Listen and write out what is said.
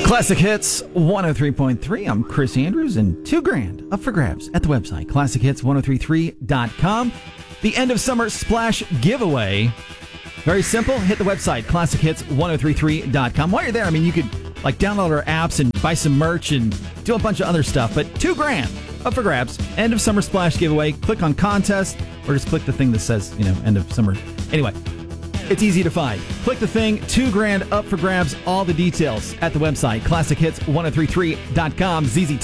Classic Hits 103.3. I'm Chris Andrews, and $2,000 up for grabs at the website, classichits1033.com. The end of summer splash giveaway. Very simple. Hit the website, classichits1033.com. While you're there, you could download our apps and buy some merch and do a bunch of other stuff. But $2,000 up for grabs. End of summer splash giveaway. Click on contest, or just click the thing that says, end of summer. Anyway, it's easy to find. Click the thing, $2,000 up for grabs. All the details at the website, classichits1033.com. ZZ